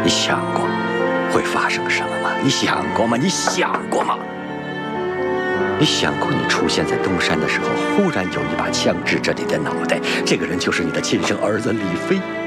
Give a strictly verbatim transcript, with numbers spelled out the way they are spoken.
你想过会发生什么吗？你想过吗？你想过吗？你想过你出现在东山的时候，忽然有一把枪指着你的脑袋，这个人就是你的亲生儿子李飞。